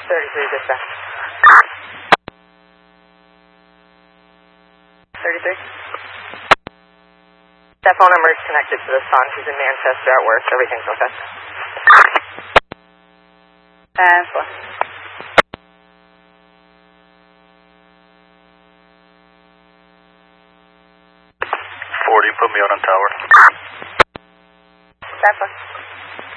33, dispatch. 33? That phone number is connected to the son. He's in Manchester at work. Everything's okay. 10-4. 40, put me out on tower. 10-4.